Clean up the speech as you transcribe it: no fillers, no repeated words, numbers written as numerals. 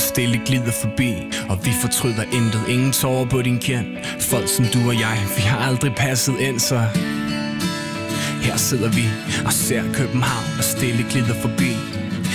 stille glider forbi, og vi fortryder intet, ingen tårer på din kind. Folk som du og jeg, vi har aldrig passet ind, så her sidder vi og ser København, der stille glider forbi.